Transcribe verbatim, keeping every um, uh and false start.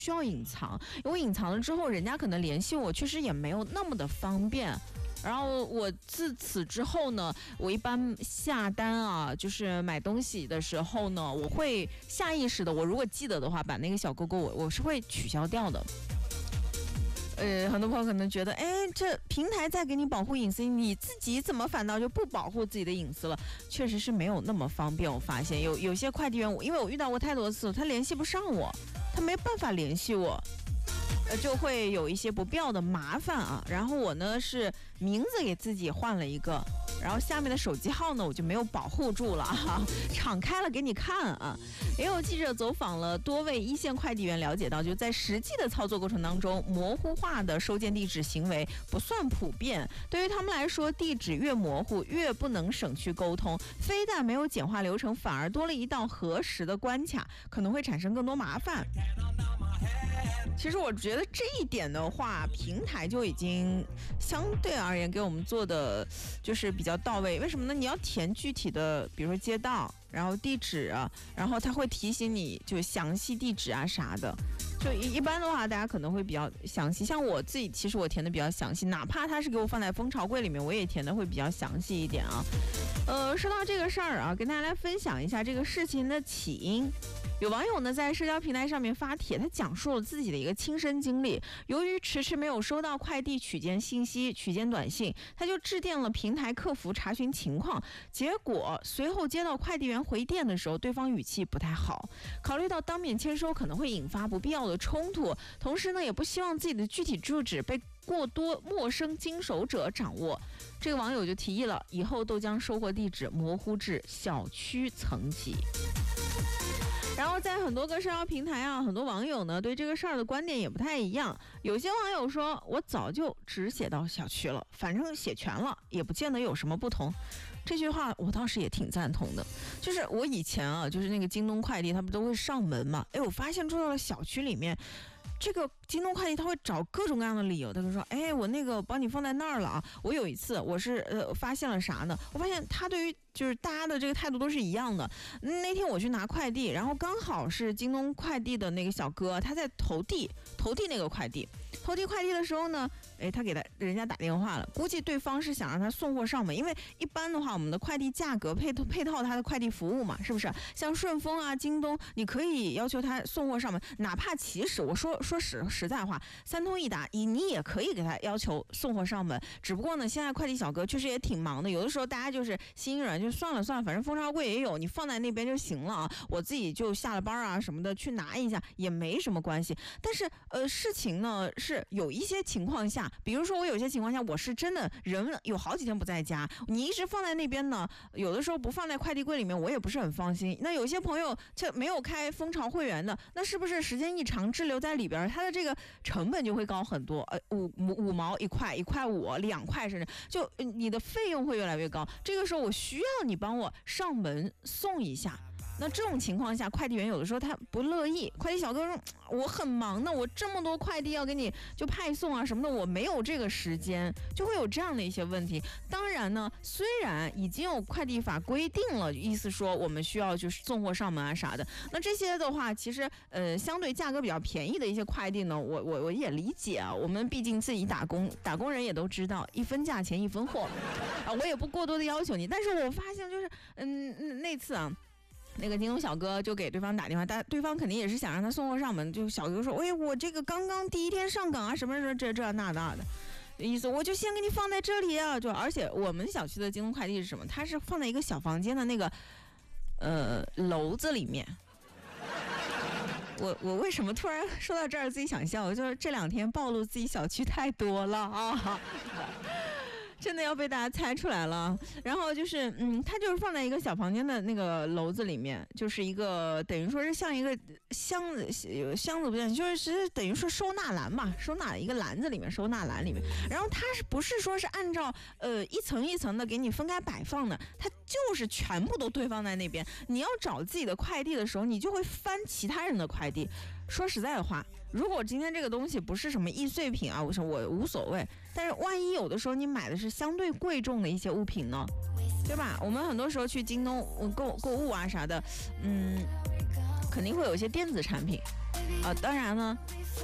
需要隐藏，因为隐藏了之后，人家可能联系我，确实也没有那么的方便。然后我自此之后呢，我一般下单啊，就是买东西的时候呢，我会下意识的，我如果记得的话，把那个小勾勾我我是会取消掉的。呃，很多朋友可能觉得，哎，这平台在给你保护隐私，你自己怎么反倒就不保护自己的隐私了？确实是没有那么方便。我发现有有些快递员，因为我遇到过太多次，他联系不上我，他没办法联系我。呃，就会有一些不必要的麻烦啊。然后我呢是名字给自己换了一个，然后下面的手机号呢我就没有保护住了哈，敞开了给你看啊。也有记者走访了多位一线快递员，了解到就在实际的操作过程当中，模糊化的收件地址行为不算普遍。对于他们来说，地址越模糊越不能省去沟通，非但没有简化流程，反而多了一道核实的关卡，可能会产生更多麻烦。其实我觉得这一点的话，平台就已经相对而言给我们做的就是比较到位。为什么呢？你要填具体的，比如说街道，然后地址啊，然后它会提醒你就详细地址啊啥的。就一一般的话，大家可能会比较详细。像我自己，其实我填的比较详细，哪怕它是给我放在蜂巢柜里面，我也填的会比较详细一点啊。呃，说到这个事儿啊，跟大家来分享一下这个事情的起因。有网友呢在社交平台上面发帖，他讲述了自己的一个亲身经历。由于迟迟没有收到快递取件信息、取件短信，他就致电了平台客服查询情况。结果随后接到快递员回电的时候，对方语气不太好，考虑到当面签收可能会引发不必要的冲突，同时呢也不希望自己的具体住址被过多陌生经手者掌握。这个网友就提议了，以后都将收货地址模糊至小区层级。然后在很多个社交平台啊，很多网友呢对这个事儿的观点也不太一样。有些网友说，我早就只写到小区了，反正写全了也不见得有什么不同。这句话我倒是也挺赞同的。就是我以前啊，就是那个京东快递他们都会上门嘛，哎，我发现住到了小区里面，这个京东快递他会找各种各样的理由，他就说，哎，我那个帮你放在那儿了啊。我有一次我是呃发现了啥呢？我发现他对于就是大家的这个态度都是一样的。那天我去拿快递，然后刚好是京东快递的那个小哥，他在投递投递那个快递，投递快递的时候呢，哎，他给他人家打电话了，估计对方是想让他送货上门，因为一般的话，我们的快递价格配配套他的快递服务嘛，是不是？像顺丰啊、京东，你可以要求他送货上门，哪怕其实我说说实实在话，三通一达，你你也可以给他要求送货上门，只不过呢，现在快递小哥确实也挺忙的，有的时候大家就是心软，就算了算了，反正蜂巢柜也有，你放在那边就行了啊，我自己就下了班啊什么的去拿一下也没什么关系。但是呃，事情呢是有一些情况下，比如说我有些情况下我是真的人有好几天不在家，你一直放在那边呢，有的时候不放在快递柜里面我也不是很放心。那有些朋友这没有开蜂巢会员的，那是不是时间一长滞留在里边，它的这个成本就会高很多，呃五五五毛一块一块五两块，甚至就你的费用会越来越高。这个时候我需要你帮我上门送一下，那这种情况下，快递员有的时候他不乐意。快递小哥说，我很忙的，我这么多快递要给你就派送啊什么的，我没有这个时间，就会有这样的一些问题。当然呢，虽然已经有快递法规定了，意思说我们需要就是送货上门啊啥的，那这些的话，其实呃相对价格比较便宜的一些快递呢，我我我也理解啊，我们毕竟自己打工，打工人也都知道，一分价钱一分货啊，我也不过多的要求你。但是我发现就是嗯那次啊。那个京东小哥就给对方打电话，但对方肯定也是想让他送货上门，就小哥说，哎，我这个刚刚第一天上岗啊，什么什么这这那那的，意思我就先给你放在这里啊，就而且我们小区的京东快递是什么？它是放在一个小房间的那个呃楼子里面。我我为什么突然说到这儿自己想笑？就是这两天暴露自己小区太多了啊。真的要被大家猜出来了。然后就是，嗯，它就是放在一个小房间的那个楼子里面，就是一个等于说是像一个箱子，箱子不像，就是等于说收纳篮嘛，收纳一个篮子里面，收纳篮里面。然后它是不是说是按照呃一层一层的给你分开摆放的？它就是全部都堆放在那边。你要找自己的快递的时候，你就会翻其他人的快递。说实在的话，如果今天这个东西不是什么易碎品啊，我说我无所谓。但是万一有的时候你买的是相对贵重的一些物品呢，对吧？我们很多时候去京东购购物啊啥的，嗯，肯定会有一些电子产品。 啊，当然呢。